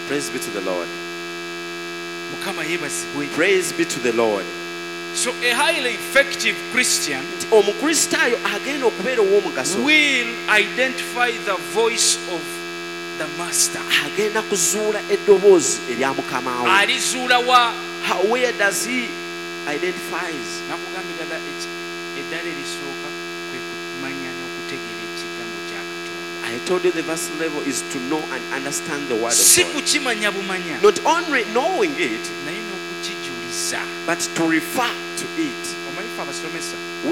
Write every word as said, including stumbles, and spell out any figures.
Praise be to the Lord. Mukama yebazibwe. Praise be to the Lord. So a highly effective Christian Omukristaayo agenda okubeera ow'omugaso will identify the voice of the master. agenda kuzuula eddoboozi erya mukama we. Alizuula wa? How- where does he identifies? Nakugamba eddala eddala erisooka kwe kumanya n'okutegeera ekigambo kya Katonda. I told you the verse level is to know and understand the word Si of God. kukimanya bumanya, Not only knowing it, naye n'okukijuliza. but to refer to it. Omanyi ffe abasomesa